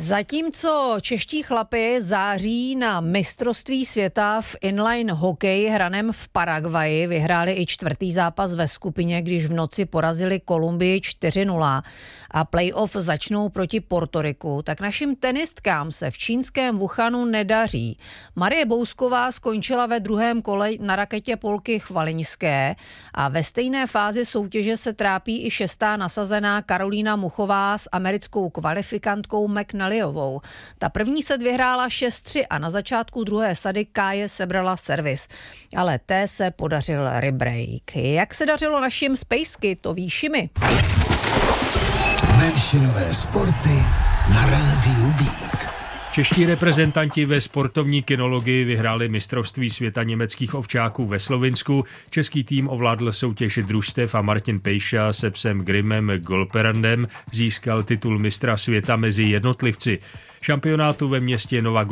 Zatímco čeští chlapi září na mistrovství světa v inline hokeji hraném v Paraguayi, vyhráli i čtvrtý zápas ve skupině, když v noci porazili Kolumbii 4-0 a playoff začnou proti Portoriku, tak našim tenistkám se v čínském Wuhanu nedaří. Marie Bousková skončila ve druhém kole na raketě Polky Chvaliňské a ve stejné fázi soutěže se trápí i šestá nasazená Karolína Muchová s americkou kvalifikantkou McNallyovou. Ta první set vyhrála 6-3 a na začátku druhé sady Káje sebrala servis, ale té se podařil rebreak. Jak se dařilo našim spejsky, to ví Šimi. Menšinové sporty na rádiu Beat. Čeští reprezentanti ve sportovní kynologii vyhráli mistrovství světa německých ovčáků ve Slovinsku. Český tým ovládl soutěž družstev a Martin Pejša se psem Grimmem Golperandem získal titul mistra světa mezi jednotlivci. Šampionátu ve městě Nova